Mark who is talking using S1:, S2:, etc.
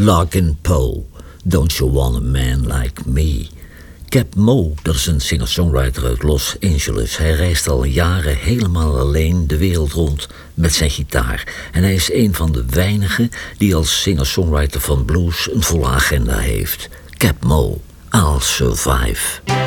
S1: Larkin Poe, Don't You Want a Man Like Me. Cap Moe, dat is een singer-songwriter uit Los Angeles. Hij reist al jaren helemaal alleen de wereld rond met zijn gitaar. En hij is een van de weinigen die als singer-songwriter van blues een volle agenda heeft. Cap Moe, I'll Survive.